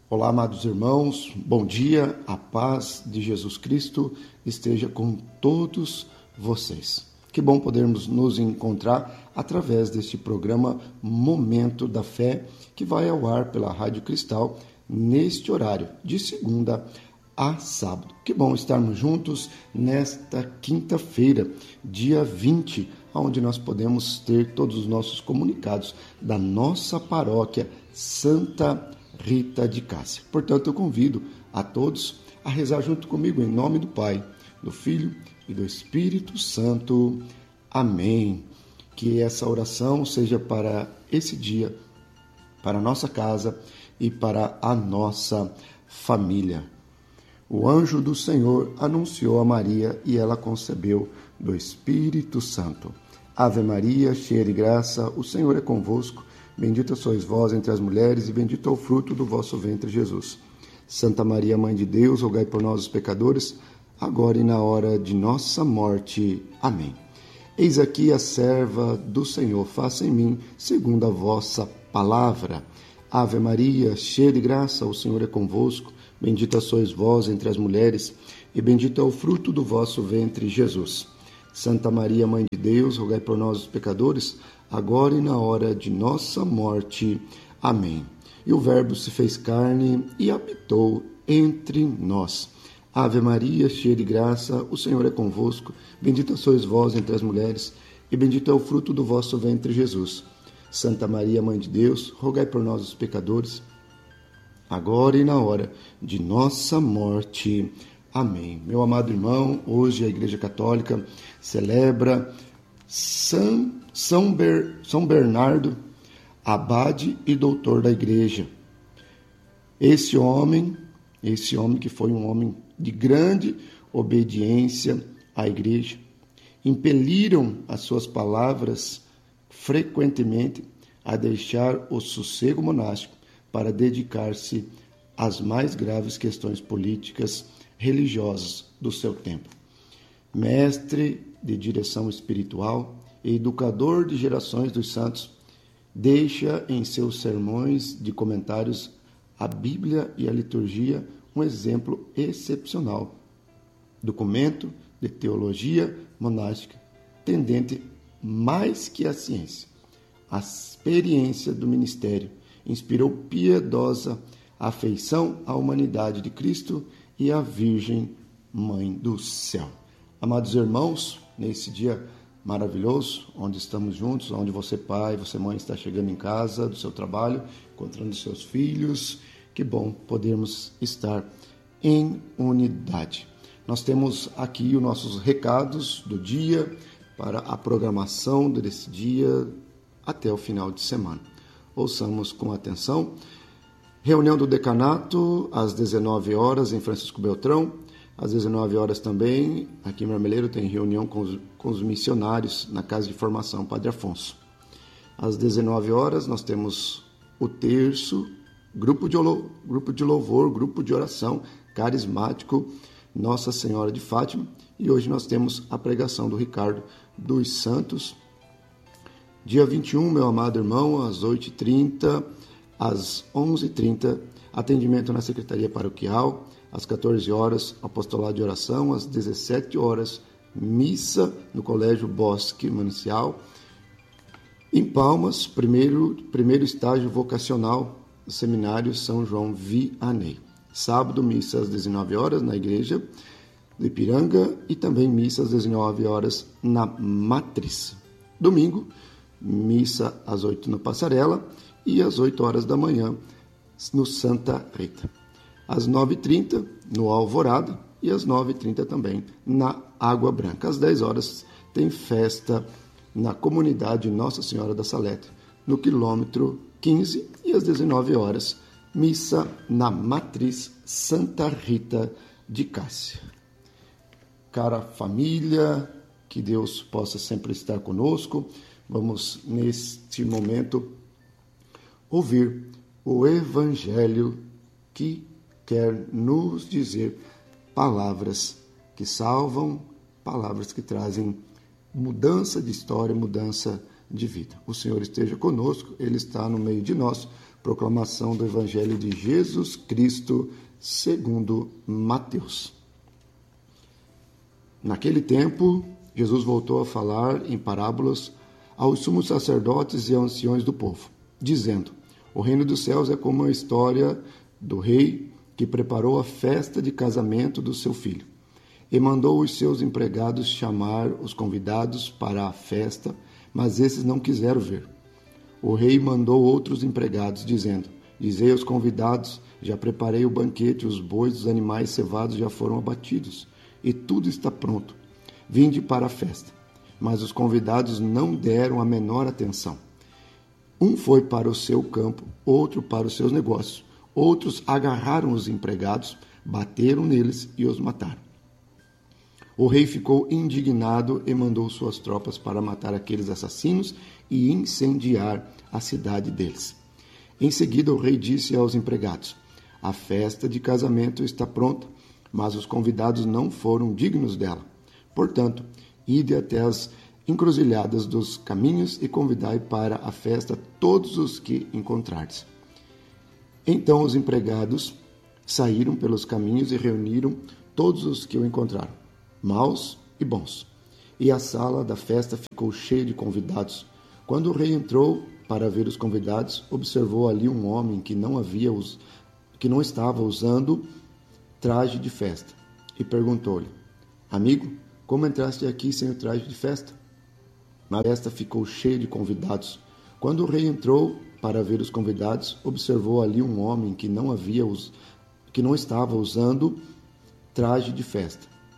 Olá, amados irmãos, bom dia, a paz de Jesus Cristo esteja com todos vocês. Que bom podermos nos encontrar através deste programa Momento da Fé, que vai ao ar pela Rádio Cristal neste horário, de segunda a sábado. Que bom estarmos juntos nesta quinta-feira, dia 20, onde nós podemos ter todos os nossos comunicados da nossa paróquia Santa Rita de Cássia. Portanto, eu convido a todos a rezar junto comigo em nome do Pai, do Filho e do Espírito Santo. Amém. Que essa oração seja para esse dia, para a nossa casa e para a nossa família. O anjo do Senhor anunciou a Maria e ela concebeu do Espírito Santo. Ave Maria, cheia de graça, o Senhor é convosco. Bendita sois vós entre as mulheres, e bendito é o fruto do vosso ventre, Jesus. Santa Maria, Mãe de Deus, rogai por nós, os pecadores, agora e na hora de nossa morte. Amém. Eis aqui a serva do Senhor, faça em mim segundo a vossa palavra. Ave Maria, cheia de graça, o Senhor é convosco. Bendita sois vós entre as mulheres, e bendito é o fruto do vosso ventre, Jesus. Santa Maria, Mãe de Deus, rogai por nós, os pecadores, agora e na hora de nossa morte. Amém. E o Verbo se fez carne e habitou entre nós. Ave Maria, cheia de graça, o Senhor é convosco. Bendita sois vós entre as mulheres, e bendito é o fruto do vosso ventre, Jesus. Santa Maria, Mãe de Deus, rogai por nós, os pecadores, agora e na hora de nossa morte. Amém. Meu amado irmão, hoje a Igreja Católica celebra São Bernardo, abade e doutor da Igreja. Esse homem que foi um homem de grande obediência à Igreja, impeliram as suas palavras frequentemente a deixar o sossego monástico para dedicar-se às mais graves questões políticas religiosas do seu tempo. Mestre de direção espiritual e educador de gerações dos santos, deixa em seus sermões de comentários a Bíblia e a liturgia um exemplo excepcional. Documento de teologia monástica, tendente mais que a ciência. A experiência do ministério inspirou piedosa afeição à humanidade de Cristo e à Virgem Mãe do Céu. Amados irmãos, nesse dia maravilhoso, onde estamos juntos, onde você pai, você mãe está chegando em casa do seu trabalho, encontrando seus filhos, que bom podermos estar em unidade. Nós temos aqui os nossos recados do dia para a programação desse dia até o final de semana. Ouçamos com atenção. Reunião do decanato às 19 horas em Francisco Beltrão. Às 19 horas também, aqui em Marmeleiro, tem reunião com os missionários na Casa de Formação Padre Afonso. Às 19 horas nós temos o terço, grupo de louvor, grupo de oração carismático Nossa Senhora de Fátima. E hoje nós temos a pregação do Ricardo dos Santos. Dia 21, meu amado irmão, às 8h30, às 11h30, atendimento na Secretaria Paroquial. Às 14 horas, apostolado de oração. Às 17 horas, missa no Colégio Bosque Manuncial. Em Palmas, primeiro estágio vocacional do Seminário São João Vianney. Sábado, missa às 19 horas na Igreja do Ipiranga e também missa às 19 horas na Matriz. Domingo, missa às 8 no Passarela e às 8 horas da manhã no Santa Rita. Às 9h30 no Alvorada e às 9h30 também na Água Branca. Às 10 horas tem festa na comunidade Nossa Senhora da Salete, no quilômetro 15, e às 19 horas missa na Matriz Santa Rita de Cássia. Cara família, que Deus possa sempre estar conosco. Vamos, neste momento, ouvir o Evangelho que quer nos dizer palavras que salvam, palavras que trazem mudança de história, mudança de vida. O Senhor esteja conosco, Ele está no meio de nós. Proclamação do Evangelho de Jesus Cristo segundo Mateus. Naquele tempo, Jesus voltou a falar em parábolas aos sumos sacerdotes e aos anciões do povo, dizendo: o reino dos céus é como a história do rei que preparou a festa de casamento do seu filho, e mandou os seus empregados chamar os convidados para a festa, mas esses não quiseram vir. O rei mandou outros empregados, dizendo: dizei aos convidados, já preparei o banquete, os bois dos animais cevados já foram abatidos, e tudo está pronto. Vinde para a festa. Mas os convidados não deram a menor atenção. Um foi para o seu campo, outro para os seus negócios. Outros agarraram os empregados, bateram neles e os mataram. O rei ficou indignado e mandou suas tropas para matar aqueles assassinos e incendiar a cidade deles. Em seguida, o rei disse aos empregados: a festa de casamento está pronta, mas os convidados não foram dignos dela. Portanto, ide até as encruzilhadas dos caminhos e convidai para a festa todos os que encontrardes. Então os empregados saíram pelos caminhos e reuniram todos os que o encontraram, maus e bons. E a sala da festa ficou cheia de convidados. Quando o rei entrou para ver os convidados, observou ali um homem que não estava usando traje de festa, e perguntou-lhe: amigo, como entraste aqui sem o traje de festa? A festa ficou cheia de convidados. Quando o rei entrou para ver os convidados, observou ali um homem que não estava usando traje de festa,